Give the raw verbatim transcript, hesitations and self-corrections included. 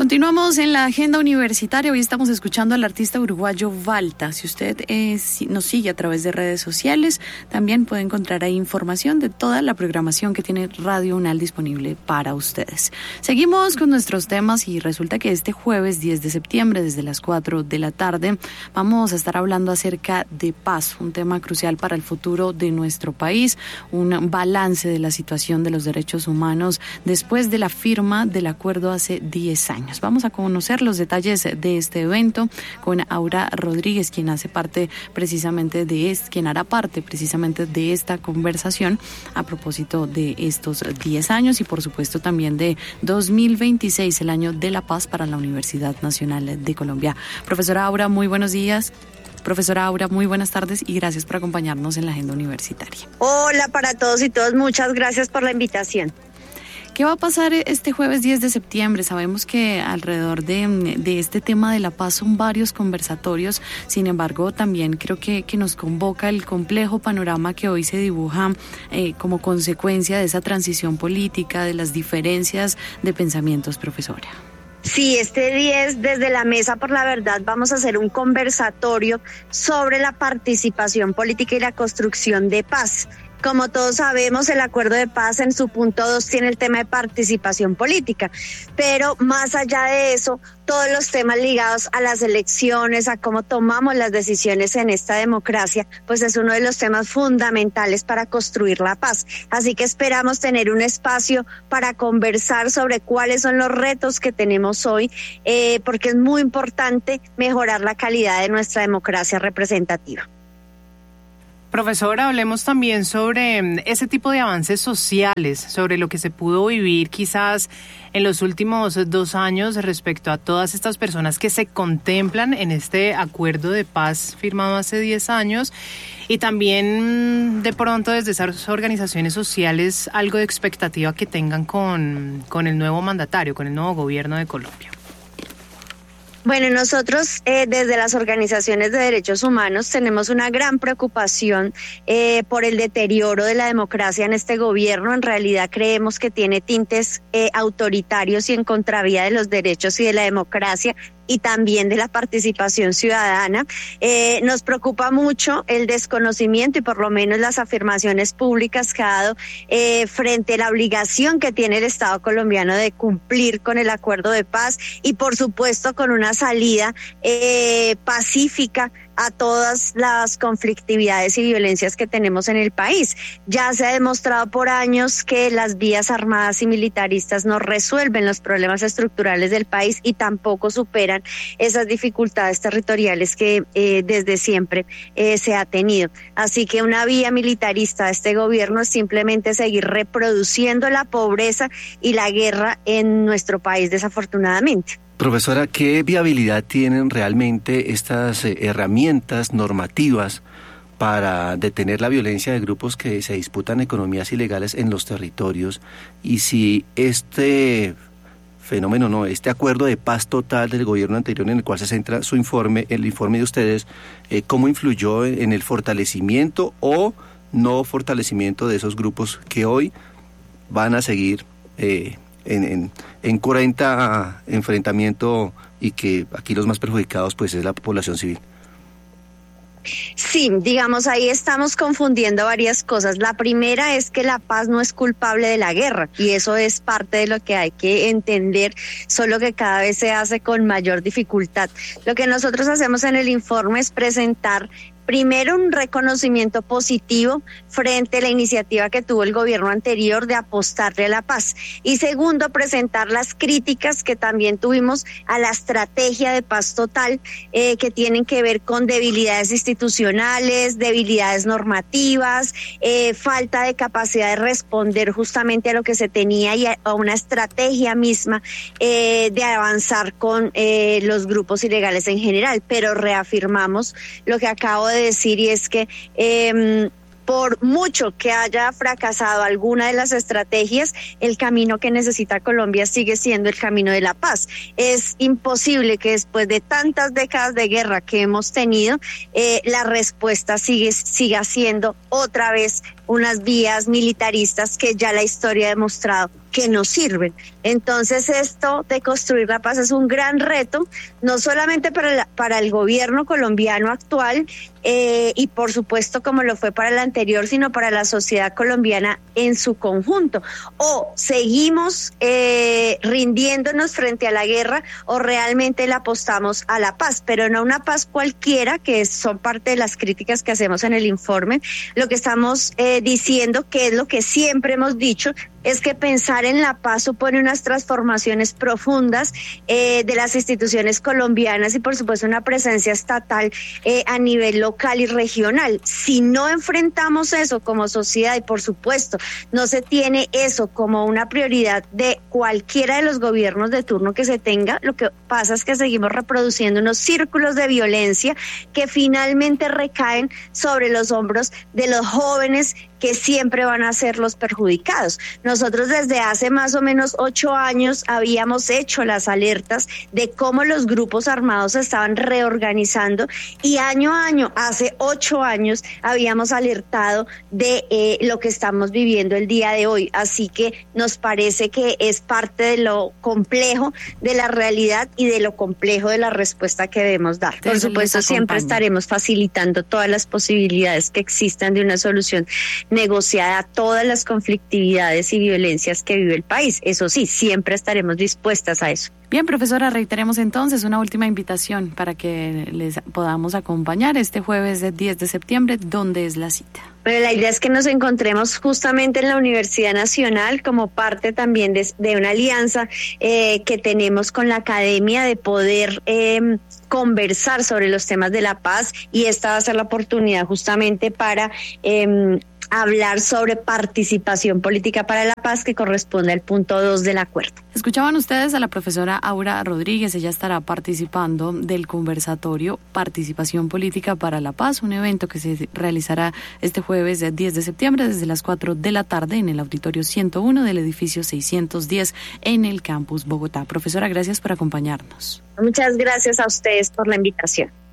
Continuamos en la agenda universitaria. Hoy estamos escuchando al artista uruguayo Valta. Si usted eh, si nos sigue a través de redes sociales, también puede encontrar ahí información de toda la programación que tiene Radio UNAL disponible para ustedes. Seguimos con nuestros temas y resulta que este jueves diez de septiembre, desde las cuatro de la tarde, vamos a estar hablando acerca de paz, un tema crucial para el futuro de nuestro país, un balance de la situación de los derechos humanos después de la firma del acuerdo hace diez años. Vamos a conocer los detalles de este evento con Aura Rodríguez, quien hace parte precisamente de este, quien hará parte precisamente de esta conversación a propósito de estos diez años y por supuesto también de dos mil veintiséis, el año de la paz para la Universidad Nacional de Colombia. Profesora Aura, muy buenos días. Profesora Aura, muy buenas tardes y gracias por acompañarnos en la agenda universitaria. Hola para todos y todas, muchas gracias por la invitación. ¿Qué va a pasar este jueves diez de septiembre? Sabemos que alrededor de, de este tema de la paz son varios conversatorios, sin embargo también creo que, que nos convoca el complejo panorama que hoy se dibuja eh, como consecuencia de esa transición política, de las diferencias de pensamientos, profesora. Sí, este diez desde la Mesa por la Verdad vamos a hacer un conversatorio sobre la participación política y la construcción de paz. Como todos sabemos, el acuerdo de paz en su punto dos tiene el tema de participación política, pero más allá de eso, todos los temas ligados a las elecciones, a cómo tomamos las decisiones en esta democracia, pues es uno de los temas fundamentales para construir la paz. Así que esperamos tener un espacio para conversar sobre cuáles son los retos que tenemos hoy, eh, porque es muy importante mejorar la calidad de nuestra democracia representativa. Profesora, hablemos también sobre ese tipo de avances sociales, sobre lo que se pudo vivir quizás en los últimos dos años respecto a todas estas personas que se contemplan en este acuerdo de paz firmado hace diez años y también de pronto desde esas organizaciones sociales algo de expectativa que tengan con, con el nuevo mandatario, con el nuevo gobierno de Colombia. Bueno, nosotros eh, desde las organizaciones de derechos humanos tenemos una gran preocupación eh, por el deterioro de la democracia en este gobierno. En realidad creemos que tiene tintes eh, autoritarios y en contravía de los derechos y de la democracia y también de la participación ciudadana. Eh, nos preocupa mucho el desconocimiento y por lo menos las afirmaciones públicas que ha dado eh, frente a la obligación que tiene el Estado colombiano de cumplir con el acuerdo de paz y por supuesto con una salida eh, pacífica a todas las conflictividades y violencias que tenemos en el país. Ya se ha demostrado por años que las vías armadas y militaristas no resuelven los problemas estructurales del país y tampoco superan esas dificultades territoriales que eh, desde siempre eh, se ha tenido. Así que una vía militarista de este gobierno es simplemente seguir reproduciendo la pobreza y la guerra en nuestro país, desafortunadamente. Profesora, ¿qué viabilidad tienen realmente estas eh, herramientas normativas para detener la violencia de grupos que se disputan economías ilegales en los territorios? Y si este fenómeno, no, este acuerdo de paz total del gobierno anterior en el cual se centra su informe, el informe de ustedes, eh, ¿cómo influyó en el fortalecimiento o no fortalecimiento de esos grupos que hoy van a seguir eh, En, en, en cruenta enfrentamiento y que aquí los más perjudicados pues es la población civil? Sí, digamos, ahí estamos confundiendo varias cosas. La primera es que la paz no es culpable de la guerra y eso es parte de lo que hay que entender, solo que cada vez se hace con mayor dificultad. Lo que nosotros hacemos en el informe es presentar primero, un reconocimiento positivo frente a la iniciativa que tuvo el gobierno anterior de apostarle a la paz. Y segundo, presentar las críticas que también tuvimos a la estrategia de paz total, eh, que tienen que ver con debilidades institucionales, debilidades normativas, eh, falta de capacidad de responder justamente a lo que se tenía y a, a una estrategia misma eh, de avanzar con eh, los grupos ilegales en general. Pero reafirmamos lo que acabo de decir y es que eh, por mucho que haya fracasado alguna de las estrategias, el camino que necesita Colombia sigue siendo el camino de la paz. Es imposible que después de tantas décadas de guerra que hemos tenido, eh, la respuesta sigue, siga siendo otra vez unas vías militaristas que ya la historia ha demostrado que nos sirven. Entonces esto de construir la paz es un gran reto, no solamente para, la, para el gobierno colombiano actual eh, y por supuesto como lo fue para el anterior, sino para la sociedad colombiana en su conjunto. O seguimos eh, rindiéndonos frente a la guerra o realmente le apostamos a la paz, pero no una paz cualquiera, que son parte de las críticas que hacemos en el informe. Lo que estamos eh, diciendo, que es lo que siempre hemos dicho, es que pensar en la paz supone unas transformaciones profundas eh, de las instituciones colombianas y por supuesto una presencia estatal eh, a nivel local y regional. Si no enfrentamos eso como sociedad y por supuesto no se tiene eso como una prioridad de cualquiera de los gobiernos de turno que se tenga, lo que pasa es que seguimos reproduciendo unos círculos de violencia que finalmente recaen sobre los hombros de los jóvenes que siempre van a ser los perjudicados. Nosotros desde hace más o menos ocho años habíamos hecho las alertas de cómo los grupos armados se estaban reorganizando y año a año, hace ocho años, habíamos alertado de eh, lo que estamos viviendo el día de hoy. Así que nos parece que es parte de lo complejo de la realidad y de lo complejo de la respuesta que debemos dar. Por supuesto, siempre estaremos facilitando todas las posibilidades que existan de una solución negociada a todas las conflictividades y violencias que vive el país. Eso sí, siempre estaremos dispuestas a eso. Bien, profesora, reiteremos entonces una última invitación para que les podamos acompañar este jueves de diez de septiembre. ¿Dónde es la cita? Bueno, la idea es que nos encontremos justamente en la Universidad Nacional como parte también de, de una alianza eh, que tenemos con la academia de poder eh, conversar sobre los temas de la paz, y esta va a ser la oportunidad justamente para eh, hablar sobre participación política para la paz, que corresponde al punto dos del acuerdo. Escuchaban ustedes a la profesora Aura Rodríguez. Ella estará participando del conversatorio Participación Política para la Paz, un evento que se realizará este jueves diez de septiembre desde las cuatro de la tarde en el auditorio ciento uno del edificio seiscientos diez en el campus Bogotá. Profesora, gracias por acompañarnos. Muchas gracias a ustedes por la invitación.